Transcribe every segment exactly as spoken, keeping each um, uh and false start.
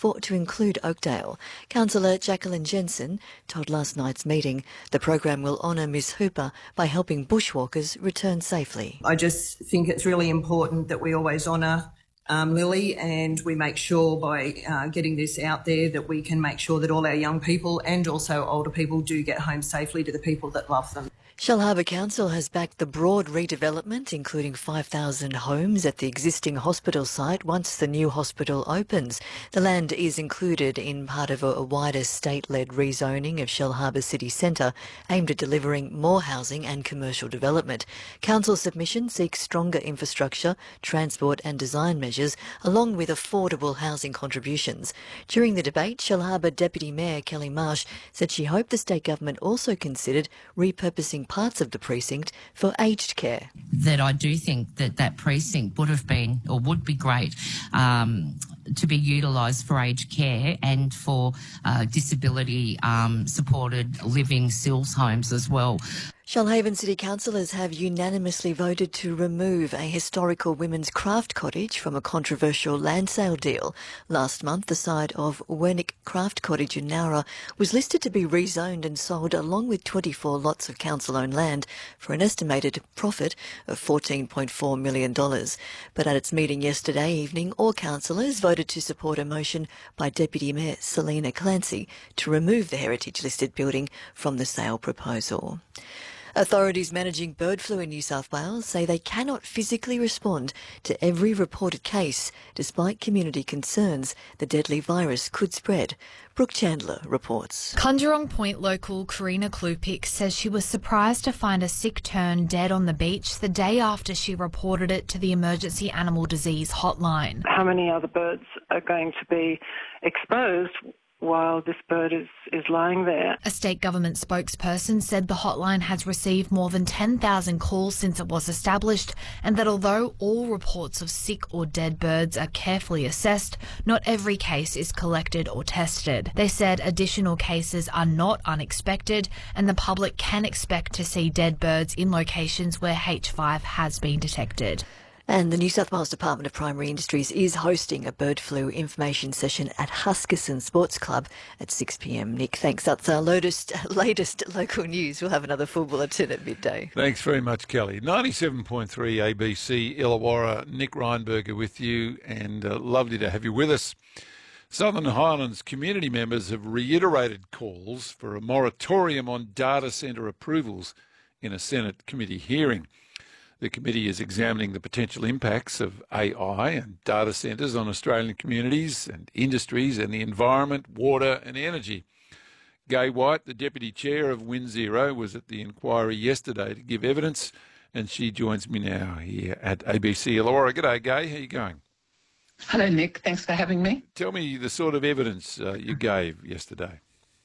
for to include Oakdale. Councillor Jacqueline Jensen told last night's meeting the program will honour Miss Hooper by helping bushwalkers return safely. I just think it's really important that we always honour um, Lily, and we make sure by uh, getting this out there that we can make sure that all our young people and also older people do get home safely to the people that love them. Shellharbour Council has backed the broad redevelopment, including five thousand homes at the existing hospital site once the new hospital opens. The land is included in part of a, a wider state-led rezoning of Shellharbour City Centre aimed at delivering more housing and commercial development. Council submission seeks stronger infrastructure, transport and design measures, along with affordable housing contributions. During the debate, Shellharbour Deputy Mayor Kelly Marsh said she hoped the state government also considered repurposing parts of the precinct for aged care. That I do think that that precinct would have been or would be great um, to be utilised for aged care and for uh, disability um, supported living S I L S homes as well. Shoalhaven City councillors have unanimously voted to remove a historical women's craft cottage from a controversial land sale deal. Last month, the site of Wernick Craft Cottage in Nowra was listed to be rezoned and sold along with twenty-four lots of council-owned land for an estimated profit of fourteen point four million dollars. But at its meeting yesterday evening, all councillors voted to support a motion by Deputy Mayor Selina Clancy to remove the heritage-listed building from the sale proposal. Authorities managing bird flu in New South Wales say they cannot physically respond to every reported case, despite community concerns the deadly virus could spread. Brooke Chandler reports. Conjurong Point local Karina Klupik says she was surprised to find a sick tern dead on the beach the day after she reported it to the Emergency Animal Disease Hotline. How many other birds are going to be exposed while this bird is, is lying there? A state government spokesperson said the hotline has received more than ten thousand calls since it was established, and that although all reports of sick or dead birds are carefully assessed, not every case is collected or tested. They said additional cases are not unexpected, and the public can expect to see dead birds in locations where H five has been detected. And the New South Wales Department of Primary Industries is hosting a bird flu information session at Huskisson Sports Club at six p m. Nick, thanks. That's our latest, latest local news. We'll have another full bulletin at midday. Thanks very much, Kelly. ninety-seven point three A B C Illawarra. Nick Reinberger with you, and uh, lovely to have you with us. Southern Highlands community members have reiterated calls for a moratorium on data centre approvals in a Senate committee hearing. The committee is examining the potential impacts of A I and data centres on Australian communities and industries and the environment, water and energy. Gai White, the Deputy Chair of Wind Zero, was at the inquiry yesterday to give evidence, and she joins me now here at A B C Illawarra. G'day, Gai. How are you going? Hello, Nick. Thanks for having me. Tell me the sort of evidence uh, you gave yesterday.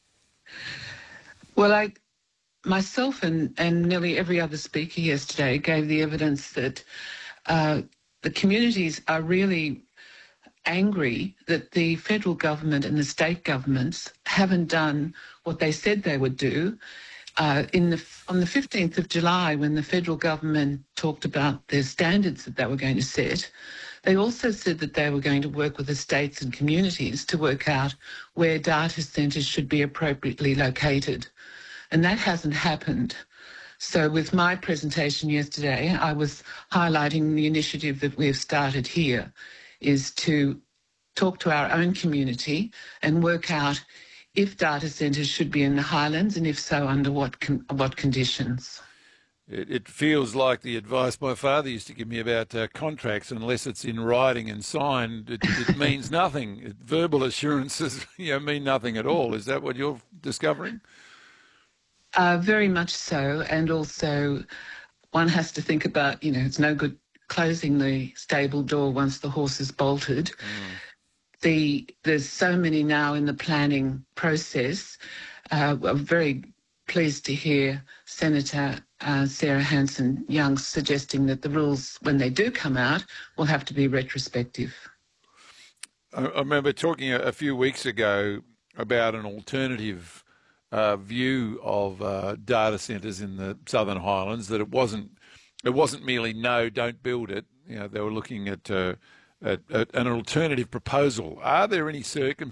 Well, I... Myself and, and nearly every other speaker yesterday gave the evidence that uh, the communities are really angry that the federal government and the state governments haven't done what they said they would do. Uh, in the, on the fifteenth of July, when the federal government talked about the standards that they were going to set, they also said that they were going to work with the states and communities to work out where data centres should be appropriately located. And that hasn't happened. So with my presentation yesterday, I was highlighting the initiative that we've started here is to talk to our own community and work out if data centres should be in the Highlands, and if so, under what con what conditions. It, it feels like the advice my father used to give me about uh, contracts, unless it's in writing and signed, it, it means nothing. It, verbal assurances you know, mean nothing at all. Is that what you're discovering? Uh, very much so, and also one has to think about, you know, it's no good closing the stable door once the horse is bolted. Mm. The There's so many now in the planning process. Uh, I'm very pleased to hear Senator uh, Sarah Hanson-Young suggesting that the rules, when they do come out, will have to be retrospective. I, I remember talking a, a few weeks ago about an alternative Uh, view of uh, data centres in the Southern Highlands, that it wasn't it wasn't merely no, don't build it. You know, they were looking at, uh, at, at an alternative proposal. Are there any circumstances